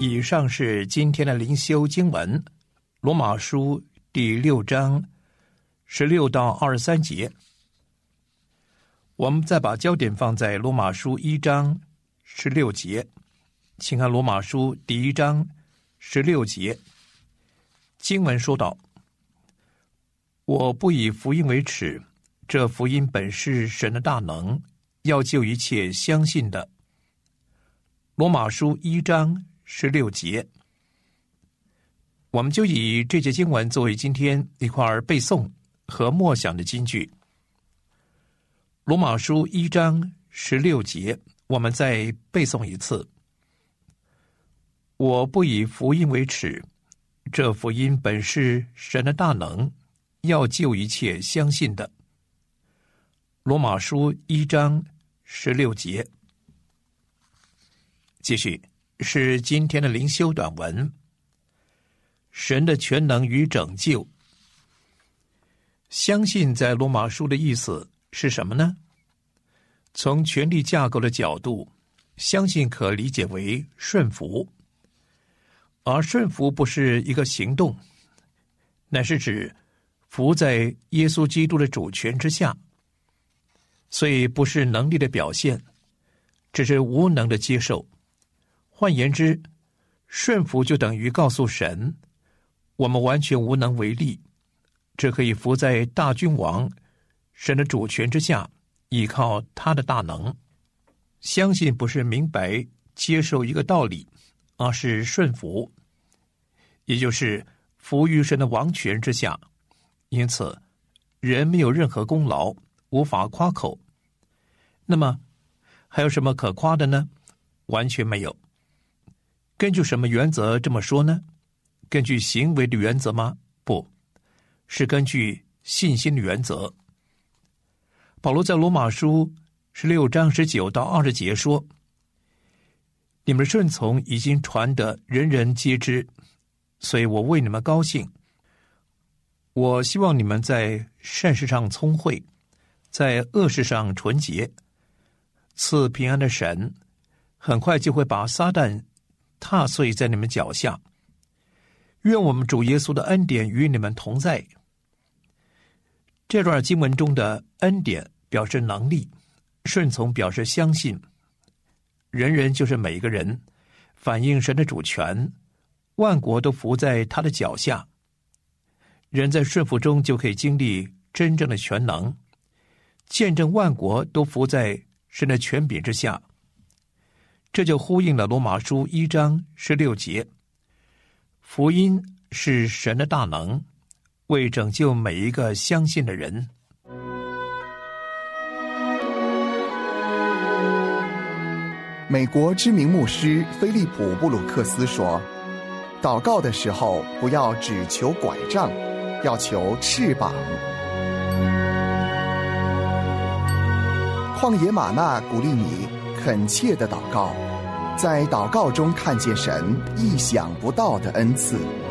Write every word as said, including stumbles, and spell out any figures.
以上是今天的灵修经文，罗马书第六章十六到二十三节。我们再把焦点放在罗马书一章十六节，请看罗马书第一章十六节。经文说道：我不以福音为耻，这福音本是神的大能，要救一切相信的。罗马书一章十六节，我们就以这节经文作为今天一块儿背诵和默想的金句。罗马书一章十六节，我们再背诵一次：我不以福音为耻，这福音本是神的大能，要救一切相信的。罗马书一章十六节。继续是今天的灵修短文，神的全能与拯救。相信在罗马书的意思是什么呢？从权力架构的角度，相信可理解为顺服，而顺服不是一个行动，乃是指服在耶稣基督的主权之下，所以不是能力的表现，只是无能的接受。换言之，顺服就等于告诉神，我们完全无能为力，只可以服在大君王神的主权之下，依靠他的大能。相信不是明白接受一个道理，而是顺服，也就是服于神的王权之下。因此人没有任何功劳，无法夸口。那么还有什么可夸的呢？完全没有。根据什么原则这么说呢？根据行为的原则吗？不，是根据信心的原则。保罗在罗马书十六章十九到二十节说：你们顺从已经传得人人皆知，所以我为你们高兴。我希望你们在善事上聪慧，在恶事上纯洁。赐平安的神很快就会把撒旦踏碎在你们脚下。愿我们主耶稣的恩典与你们同在。这段经文中的恩典表示能力，顺从表示相信。人人就是每一个人，反映神的主权，万国都服在他的脚下。人在顺服中就可以经历真正的全能，见证万国都服在神的权柄之下。这就呼应了罗马书一章十六节，福音是神的大能，为拯救每一个相信的人。 美国知名牧师菲利普·布鲁克斯说，祷告的时候不要只求拐杖，要求翅膀。旷野吗哪鼓励你恳切的祷告，在祷告中看见神意想不到的恩赐。